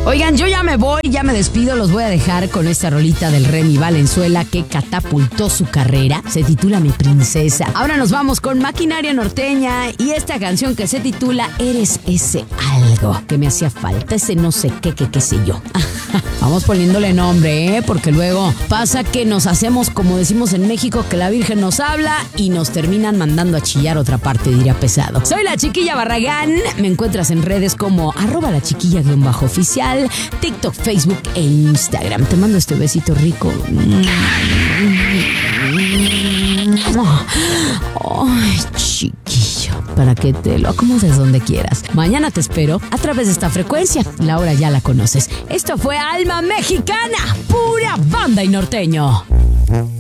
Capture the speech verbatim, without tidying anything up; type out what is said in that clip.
Oigan, yo ya me voy, ya me despido, los voy a dejar con esta rolita del Remy Valenzuela que catapultó su carrera. Se titula Mi Princesa. Ahora nos vamos con Maquinaria Norteña y esta canción que se titula Eres ese algo que me hacía falta, ese no sé qué, qué, qué sé yo. Vamos poniéndole nombre, ¿eh? Porque luego pasa que nos hacemos, como decimos en México, que la Virgen nos habla y nos terminan mandando a chillar otra parte, diría pesado. Soy la Chiquilla Barragán, me encuentras en redes como arroba la chiquilla guión bajo oficial, TikTok, Facebook e Instagram. Te mando este besito rico. Ay, chiquillo, para que te lo acomodes donde quieras. Mañana te espero a través de esta frecuencia. La hora ya la conoces. Esto fue Alma Mexicana, pura banda y norteño.